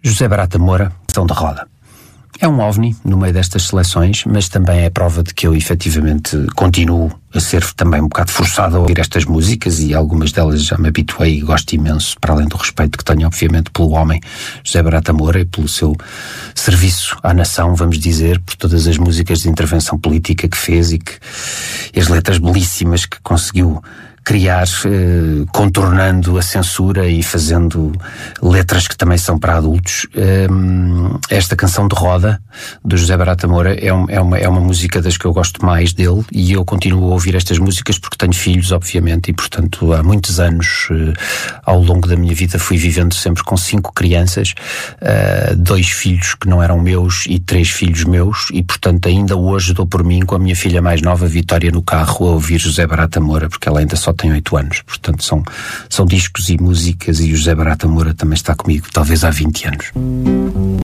José Barata Moura, Canção de Roda. É um ovni no meio destas seleções, mas também é prova de que eu efetivamente continuo a ser também um bocado forçado a ouvir estas músicas, e algumas delas já me habituei e gosto imenso, para além do respeito que tenho obviamente pelo homem José Barata Moura e pelo seu serviço à nação, vamos dizer, por todas as músicas de intervenção política que fez e as letras belíssimas que conseguiu criar, contornando a censura e fazendo letras que também são para adultos. Esta Canção de Roda, do José Barata Moura, é uma música das que eu gosto mais dele, e eu continuo a ouvir estas músicas porque tenho filhos, obviamente, e portanto há muitos anos, ao longo da minha vida, fui vivendo sempre com 5 crianças, 2 filhos que não eram meus e 3 filhos meus, e portanto ainda hoje dou por mim com a minha filha mais nova, Vitória, no carro a ouvir José Barata Moura, porque ela ainda só tem 8 anos, portanto são discos e músicas, e o José Barata Moura também está comigo talvez há 20 anos.